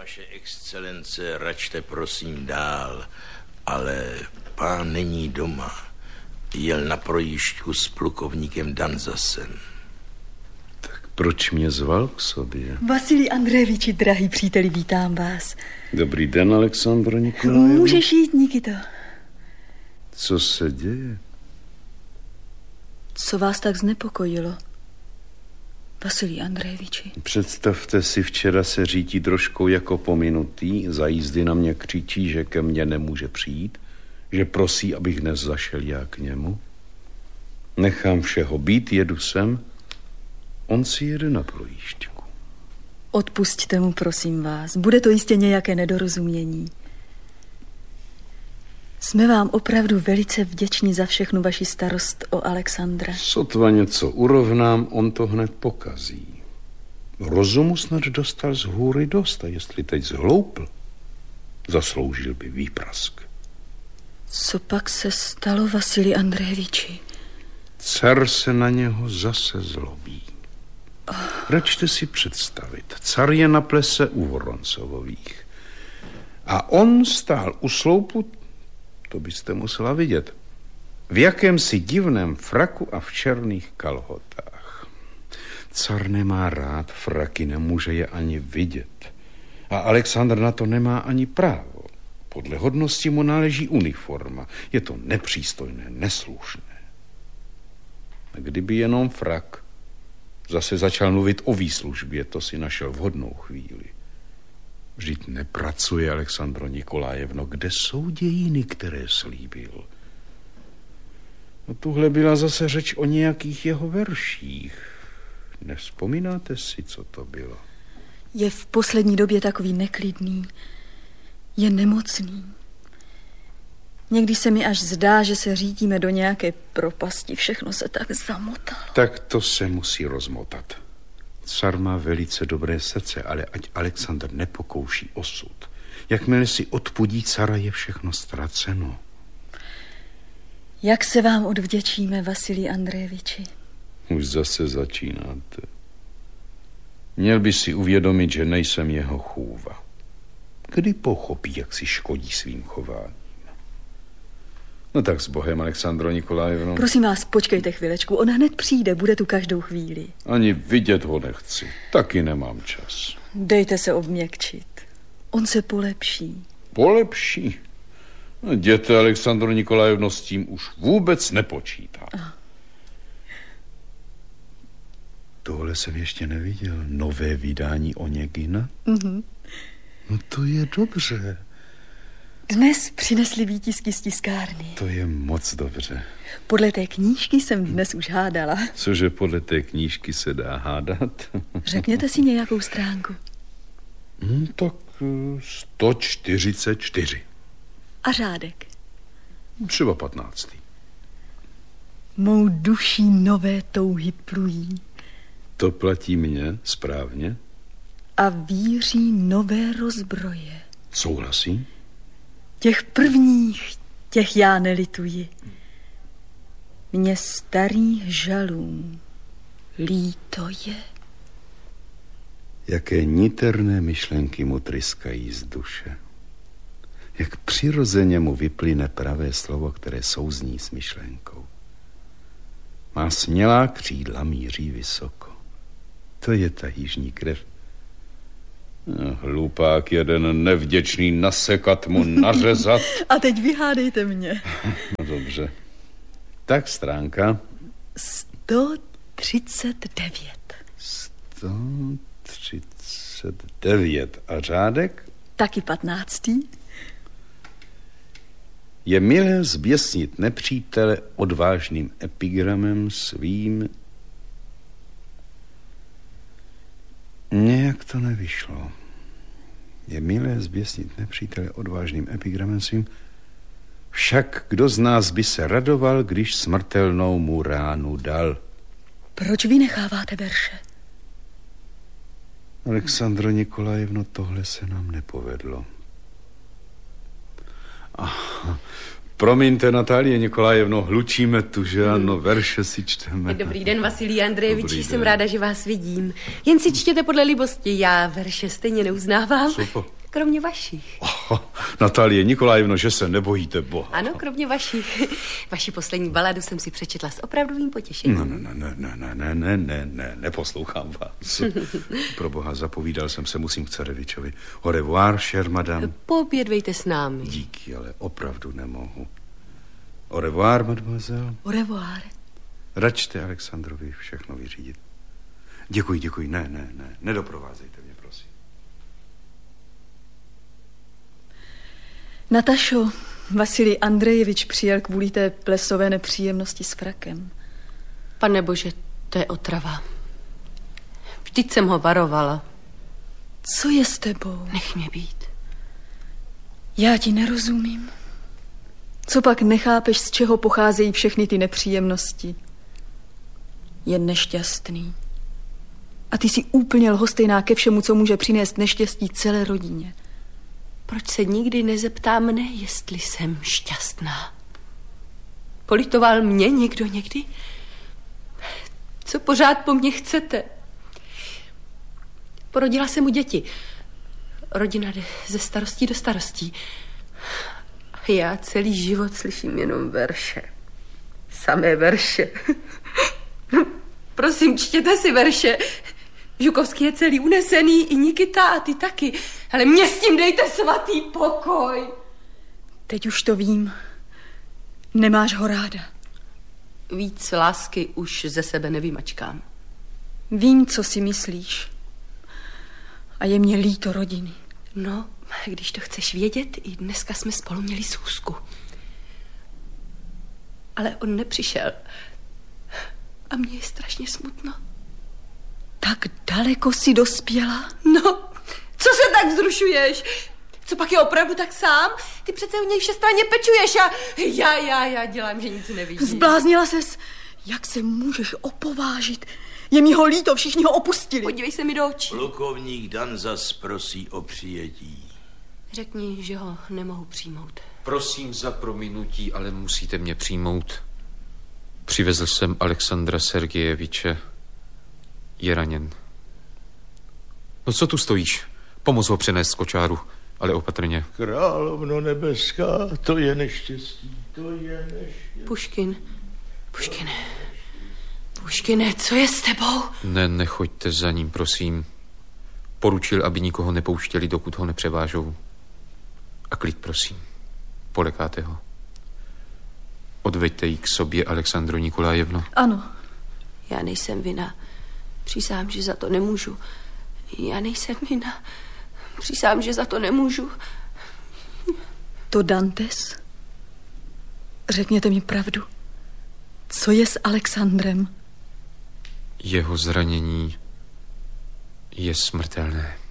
Vaše excelence, račte prosím dál, ale pán není doma. Jel na projížďku s plukovníkem Danzasem. Tak proč mě zval k sobě? Vasilij Andrejeviči, drahý příteli, vítám vás. Dobrý den, Alexandro Nikolajevno. Můžeš jít, Nikito. Co se děje? Co vás tak znepokojilo, Vasilij Andrejeviči? Představte si, včera se řítí troškou jako pominutý. Za jízdy na mě křičí, že ke mně nemůže přijít, že prosí, abych dnes zašel já k němu. Nechám všeho být, jedu sem. On si jede na projížďku. Odpusťte mu, prosím vás. Bude to jistě nějaké nedorozumění. Jsme vám opravdu velice vděční za všechnu vaši starost o Alexandra. Sotva něco urovnám, on to hned pokazí. Rozumu snad dostal z hůry dost, a jestli teď zhloupl, zasloužil by výprask. Co pak se stalo, Vasilij Andrejeviči? Car se na něho zase zlobí. Račte si představit, car je na plese u Voroncovových. A on stál u sloupu, to byste musela vidět, v jakémsi divném fraku a v černých kalhotách. Car nemá rád fraky, nemůže je ani vidět. A Alexandr na to nemá ani právo. Podle hodnosti mu náleží uniforma. Je to nepřístojné, neslušné. A kdyby jenom frak zase začal mluvit o výslužbě, to si našel vhodnou chvíli. Vždyť nepracuje, Alexandro Nikolajevno. Kde jsou dějiny, které slíbil? No, tuhle byla zase řeč o nějakých jeho verších. Nevzpomínáte si, co to bylo? Je v poslední době takový neklidný. Je nemocný. Někdy se mi až zdá, že se řítíme do nějaké propasti. Všechno se tak zamotalo. Tak to se musí rozmotat. Car má velice dobré srdce, ale ať Alexandr nepokouší osud. Jakmile si odpudí cara, je všechno ztraceno. Jak se vám odvděčíme, Vasilij Andrejeviči? Už zase začínáte. Měl by si uvědomit, že nejsem jeho chůva. Kdy pochopí, jak si škodí svým chováním? No tak s Bohem, Alexandro Nikolajevno. Prosím vás, počkejte chvilečku. On hned přijde, bude tu každou chvíli. Ani vidět ho nechci. Taky nemám čas. Dejte se obměkčit. On se polepší. Polepší? No, jděte, Alexandro Nikolajevno, s tím už vůbec nepočítá. Tohle jsem ještě neviděl. Nové vydání Oněgina? Mhm. No to je dobře. Dnes přinesli výtisky z tiskárny. To je moc dobře. Podle té knížky jsem dnes už hádala. Cože podle té knížky se dá hádat? Řekněte si nějakou stránku. Tak 144. A řádek? Třeba 15. Mou duší nové touhy plují. To platí mně správně. A víří nové rozbroje. Souhlasím? Těch prvních, těch já nelituji. Mně starých žalů líto je. Jaké niterné myšlenky mu tryskají z duše. Jak přirozeně mu vyplyne pravé slovo, které souzní s myšlenkou. Má smělá křídla, míří vysoko. To je ta jižní krev. Hlupák jeden, nevděčný, nasekat mu, nařezat. A teď vyhádejte mě. No dobře. Tak stránka. 139. 139. A řádek? Taky 15. Je milé zběsnit nepřítele odvážným epigramem svým. Nějak to nevyšlo. Je milé zběsnit nepřítele odvážným epigramem svým. Však kdo z nás by se radoval, když smrtelnou mu ránu dal? Proč vy necháváte verše? Alexandro Nikolajevno, tohle se nám nepovedlo. Promiňte, Natálie Nikolajevno, hlučíme tu, že ano, verše si čteme. Dobrý den, Vasilij Andrejeviči, jsem ráda, že vás vidím. Jen si čtěte podle libosti, já verše stejně neuznávám. Super. Kromě vašich. Natálie Nikolajevno, že se nebojíte Boha. Ano, kromě vašich. Vaši poslední baladu jsem si přečetla s opravdovým potěšením. Ne, neposlouchám vás. Pro Boha, zapovídal jsem se, musím k Carevičovi. Au revoir, cher madame. Poobědvejte s námi. Díky, ale opravdu nemohu. Au revoir, mademoiselle. Au revoir. Račte Alexandrovi všechno vyřídit. Děkuji. Ne, nedoprovázejte mě, prosím. Natašo, Vasilij Andrejevič přijel kvůli té plesové nepříjemnosti s frakem. Pane bože, to je otrava. Vždyť jsem ho varovala. Co je s tebou? Nech mě být. Já ti nerozumím. Co pak nechápeš, z čeho pocházejí všechny ty nepříjemnosti? Je nešťastný. A ty jsi úplně lhostejná ke všemu, co může přinést neštěstí celé rodině. Proč se nikdy nezeptá mne, jestli jsem šťastná? Politoval mě někdo někdy? Co pořád po mně chcete? Porodila jsem mu děti. Rodina jde ze starostí do starostí. A já celý život slyším jenom verše. Samé verše. Prosím, čtěte si verše. Žukovský je celý unesený, i Nikita a ty taky. Ale mě s tím dejte svatý pokoj. Teď už to vím. Nemáš ho ráda. Víc lásky už ze sebe nevymačkám. Vím, co si myslíš. A je mě líto rodiny. No, když to chceš vědět, i dneska jsme spolu měli schůzku. Ale on nepřišel. A mně je strašně smutno. Tak daleko si dospěla? No, co se tak vzrušuješ? Co pak je opravdu tak sám? Ty přece u něj všestranně pečuješ a já dělám, že nic nevidím. Zbláznila ses? Jak se můžeš opovážit? Je mi ho líto, všichni ho opustili. Podívej se mi do očí. Plukovník Danzas prosí o přijetí. Řekni, že ho nemohu přijmout. Prosím za prominutí, ale musíte mě přijmout. Přivezl jsem Alexandra Sergejeviče. Je raněn. No co tu stojíš? Pomoz ho přenést z kočáru, ale opatrně. Královno nebeská, to je neštěstí. Puškine, co je s tebou? Nechoďte za ním, prosím. Poručil, aby nikoho nepouštěli, dokud ho nepřevážou. A klid, prosím. Polekáte ho. Odveďte ji k sobě, Alexandro Nikolajevno. Ano. Já nejsem vina. Přísám, že za to nemůžu. Já nejsem vina. Přísám, že za to nemůžu. To Dantes? Řekněte mi pravdu. Co je s Alexandrem? Jeho zranění je smrtelné.